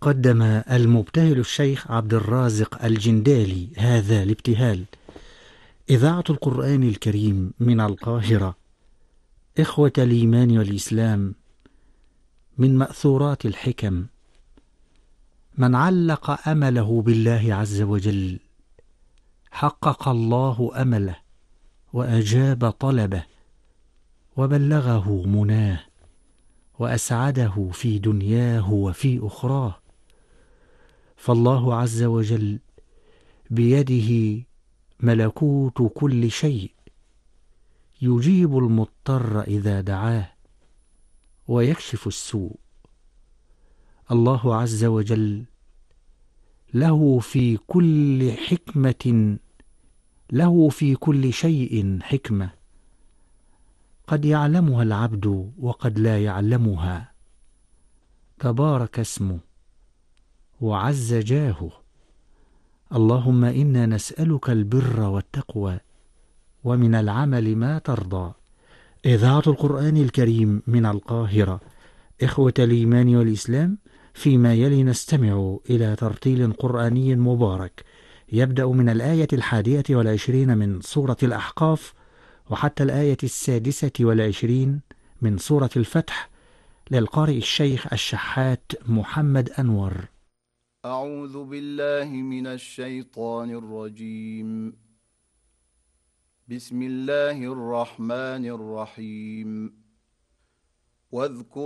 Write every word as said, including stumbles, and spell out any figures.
قدم المبتهل الشيخ عبد الرازق الجندالي هذا الابتهال. إذاعة القرآن الكريم من القاهرة. إخوة الإيمان والإسلام، من مأثورات الحكم: من علق أمله بالله عز وجل حقق الله أمله وأجاب طلبه وبلغه مناه وأسعده في دنياه وفي أخراه. فالله عز وجل بيده ملكوت كل شيء، يجيب المضطر إذا دعاه ويكشف السوء. الله عز وجل له في كل حكمة له في كل شيء حكمة، قد يعلمها العبد وقد لا يعلمها. تبارك اسمه وعز جاهه. اللهم إنا نسألك البر والتقوى ومن العمل ما ترضى. إذاعة القرآن الكريم من القاهرة. إخوة الإيمان والإسلام، فيما يلي نستمع إلى ترتيل قرآني مبارك يبدأ من الآية الحادية والعشرين من سورة الأحقاف وحتى الآية السادسة والعشرين من سورة الفتح، للقارئ الشيخ الشحات محمد أنور. أعوذ بالله من الشيطان الرجيم. بسم الله الرحمن الرحيم. واذكر